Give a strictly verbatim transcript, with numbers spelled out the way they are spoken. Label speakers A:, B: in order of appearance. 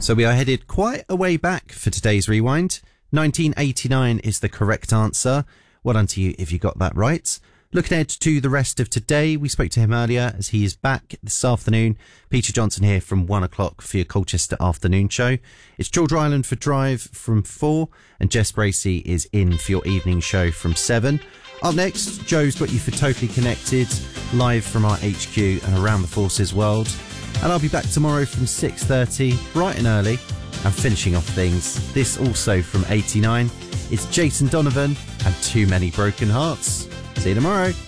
A: So we are headed quite a way back for today's rewind. nineteen eighty-nine is the correct answer. Well done to you if you got that right. Looking ahead to the rest of today, we spoke to him earlier as he is back this afternoon. Peter Johnson here from one o'clock for your Colchester afternoon show. It's George Island for Drive from four, and Jess Bracey is in for your evening show from seven. Up next, Joe's got you for Totally Connected, live from our H Q and around the Forces world. And I'll be back tomorrow from six thirty, bright and early, and finishing off things. This also from eighty-nine. It's Jason Donovan and Too Many Broken Hearts. See you tomorrow.